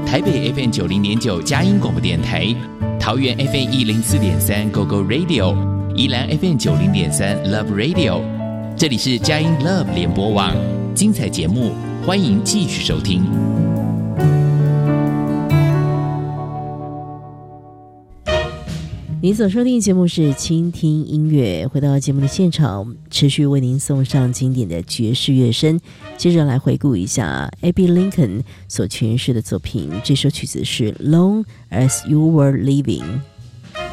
台北 FM 90.9佳音广播电台，桃园 FM 104.3 Go Go Radio， 宜兰 FM 90.3 Love Radio。这里是佳音 Love 联播网，精彩节目，欢迎继续收听。 您所收听的节目是倾听音乐，回到节目的现场，持续为您送上经典的爵士乐声。接着来回顾一下 Abbey Lincoln 所诠释的作品，这首曲子是 Long as You Were Living。